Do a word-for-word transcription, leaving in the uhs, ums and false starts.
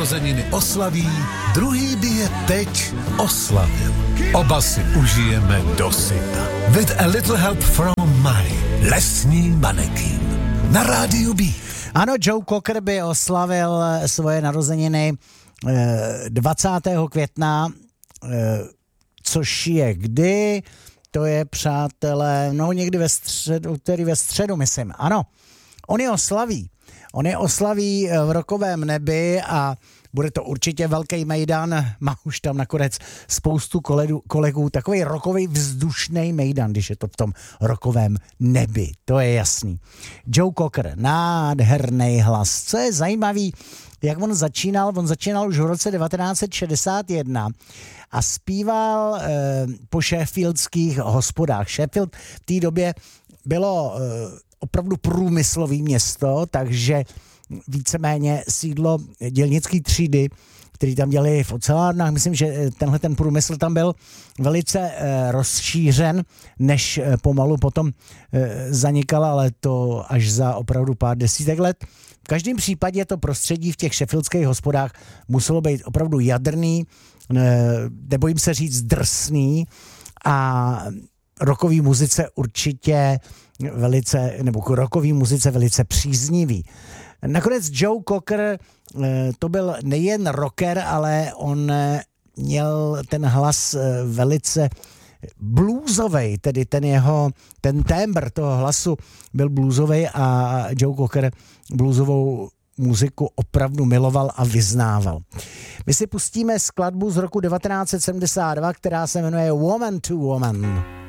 narozeniny oslaví, druhý by je teď oslavil. Oba si užijeme dosyta. With a little help from my lesní manekín. Na rádiu B. Ano, Joe Cocker by oslavil svoje narozeniny dvacátého května, což je kdy? To je, přátelé, no někdy ve středu, tedy ve středu, myslím. Ano, on je oslaví. On je oslaví v rokovém nebi a bude to určitě velký mejdan. Má už tam nakonec spoustu kolegů, kolegů takový rokový vzdušný mejdan, když je to v tom rokovém nebi. To je jasný. Joe Cocker, nádherný hlas. Co je zajímavý, jak on začínal, on začínal už v roce devatenáct set šedesát jedna a zpíval eh, po sheffieldských hospodách. Sheffield v té době bylo eh, opravdu průmyslový město, takže víceméně sídlo dělnické třídy, který tam dělali v ocelárnách. Myslím, že tenhle ten průmysl tam byl velice eh, rozšířen, než eh, pomalu potom eh, zanikal, ale to až za opravdu pár desítek let. V každém případě to prostředí v těch sheffieldských hospodách muselo být opravdu jadrný, nebojím se říct drsný a rockový muzice určitě velice, nebo k rockový muzice velice příznivý. Nakonec Joe Cocker to byl nejen rocker, ale on měl ten hlas velice bluesovej, tedy ten jeho, ten tembr toho hlasu byl bluesovej a Joe Cocker bluesovou muziku opravdu miloval a vyznával. My si pustíme skladbu z roku devatenáct set sedmdesát dva, která se jmenuje Woman to Woman.